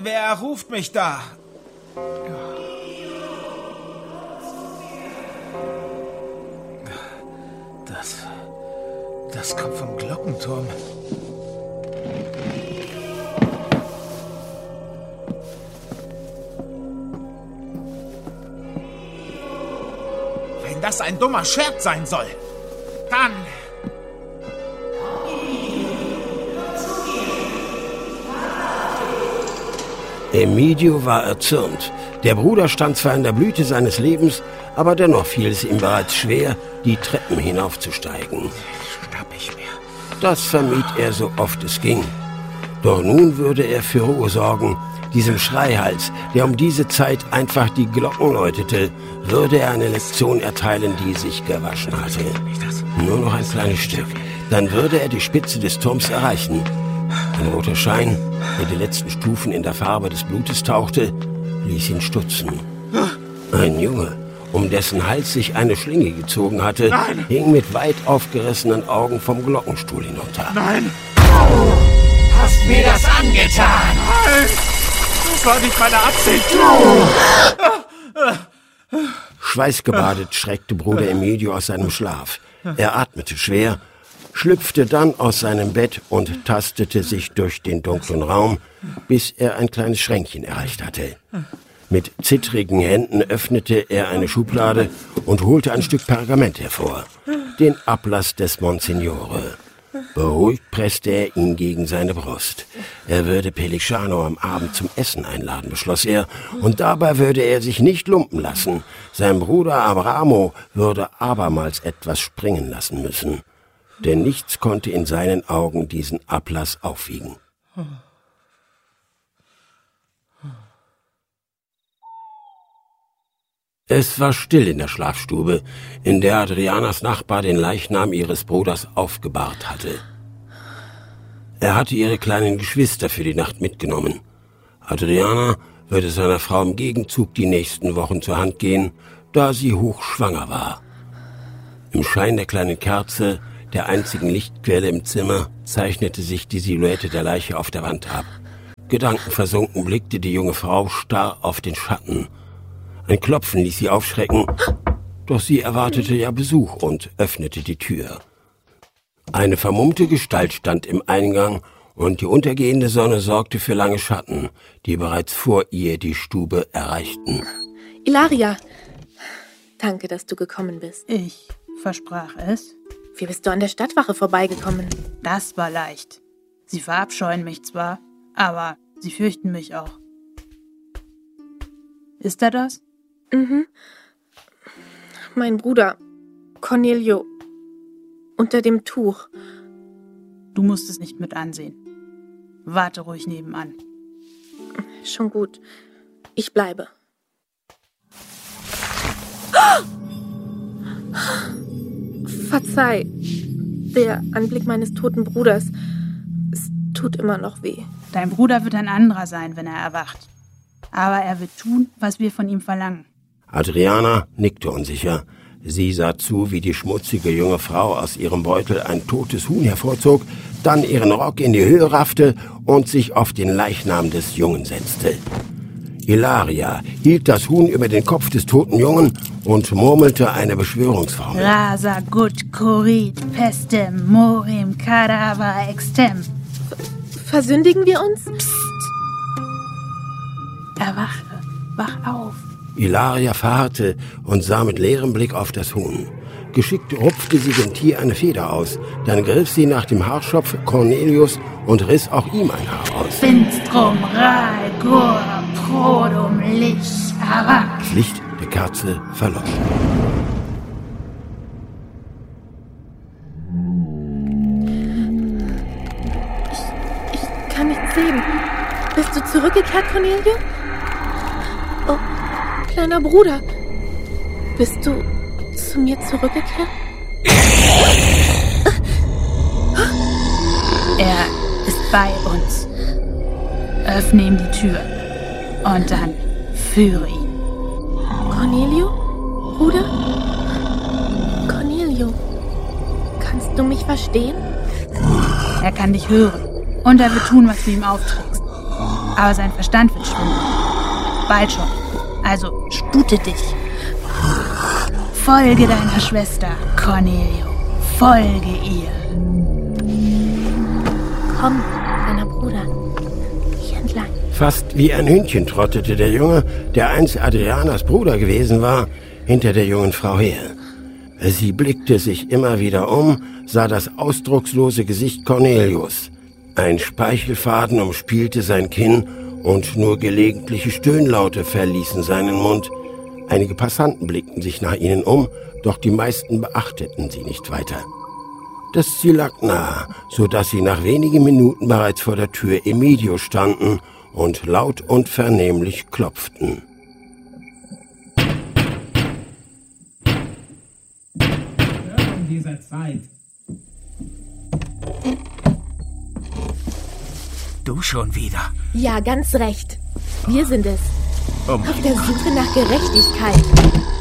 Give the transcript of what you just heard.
Wer ruft mich da? Das kommt vom Glockenturm. Wenn das ein dummer Scherz sein soll, dann... Emidio war erzürnt. Der Bruder stand zwar in der Blüte seines Lebens, aber dennoch fiel es ihm bereits schwer, die Treppen hinaufzusteigen. Das vermied er so oft es ging. Doch nun würde er für Ruhe sorgen. Diesem Schreihals, der um diese Zeit einfach die Glocken läutete, würde er eine Lektion erteilen, die sich gewaschen hatte. Nur noch ein kleines Stück. Dann würde er die Spitze des Turms erreichen. Ein roter Schein, der die letzten Stufen in der Farbe des Blutes tauchte, ließ ihn stutzen. Ein Junge, um dessen Hals sich eine Schlinge gezogen hatte, hing mit weit aufgerissenen Augen vom Glockenstuhl hinunter. Nein! Du hast mir das angetan! Nein! Das war nicht meine Absicht! Schweißgebadet schreckte Bruder Emidio aus seinem Schlaf. Er atmete schwer, schlüpfte dann aus seinem Bett und tastete sich durch den dunklen Raum, bis er ein kleines Schränkchen erreicht hatte. Mit zittrigen Händen öffnete er eine Schublade und holte ein Stück Pergament hervor, den Ablass des Monsignore. Beruhigt presste er ihn gegen seine Brust. Er würde Pellicciano am Abend zum Essen einladen, beschloss er, und dabei würde er sich nicht lumpen lassen. Sein Bruder Abramo würde abermals etwas springen lassen müssen, denn nichts konnte in seinen Augen diesen Ablass aufwiegen. Es war still in der Schlafstube, in der Adrianas Nachbar den Leichnam ihres Bruders aufgebahrt hatte. Er hatte ihre kleinen Geschwister für die Nacht mitgenommen. Adriana würde seiner Frau im Gegenzug die nächsten Wochen zur Hand gehen, da sie hochschwanger war. Im Schein der kleinen Kerze, der einzigen Lichtquelle im Zimmer, zeichnete sich die Silhouette der Leiche auf der Wand ab. Gedankenversunken blickte die junge Frau starr auf den Schatten. Ein Klopfen ließ sie aufschrecken, doch sie erwartete ja Besuch und öffnete die Tür. Eine vermummte Gestalt stand im Eingang und die untergehende Sonne sorgte für lange Schatten, die bereits vor ihr die Stube erreichten. Ilaria, danke, dass du gekommen bist. Ich versprach es. Wie bist du an der Stadtwache vorbeigekommen? Das war leicht. Sie verabscheuen mich zwar, aber sie fürchten mich auch. Ist er das? Mhm. Mein Bruder, Cornelio, unter dem Tuch. Du musst es nicht mit ansehen. Warte ruhig nebenan. Schon gut. Ich bleibe. Verzeih. Der Anblick meines toten Bruders. Es tut immer noch weh. Dein Bruder wird ein anderer sein, wenn er erwacht. Aber er wird tun, was wir von ihm verlangen. Adriana nickte unsicher. Sie sah zu, wie die schmutzige junge Frau aus ihrem Beutel ein totes Huhn hervorzog, dann ihren Rock in die Höhe raffte und sich auf den Leichnam des Jungen setzte. Ilaria hielt das Huhn über den Kopf des toten Jungen und murmelte eine Beschwörungsformel. Rasa gut corit pestem morim cadava extem. Versündigen wir uns? Psst. Erwache, wach auf. Ilaria verharrte und sah mit leerem Blick auf das Huhn. Geschickt rupfte sie dem Tier eine Feder aus. Dann griff sie nach dem Haarschopf Cornelius und riss auch ihm ein Haar aus. Finstrum ralgur produm lich arak. Das Licht der Kerze verlosch. Ich kann nichts sehen. Bist du zurückgekehrt, Cornelio? Oh, kleiner Bruder. Bist du zu mir zurückgekehrt? Er ist bei uns. Öffne ihm die Tür und dann führe ihn. Cornelio? Bruder? Cornelio, kannst du mich verstehen? Er kann dich hören und er wird tun, was du ihm aufträgst. Aber sein Verstand wird schwimmen. Bald schon. Also spute dich. Folge deiner Schwester, Cornelio. Folge ihr. Komm, kleiner Bruder. Hier entlang. Fast wie ein Hündchen trottete der Junge, der einst Adrianas Bruder gewesen war, hinter der jungen Frau her. Sie blickte sich immer wieder um, sah das ausdruckslose Gesicht Cornelius. Ein Speichelfaden umspielte sein Kinn und nur gelegentliche Stöhnlaute verließen seinen Mund. Einige Passanten blickten sich nach ihnen um, doch die meisten beachteten sie nicht weiter. Das Ziel lag nahe, so dass sie nach wenigen Minuten bereits vor der Tür Emidio standen und laut und vernehmlich klopften. In dieser Zeit. Du schon wieder. Ja, ganz recht. Wir sind es. Oh mein Auf der Gott. Suche nach Gerechtigkeit.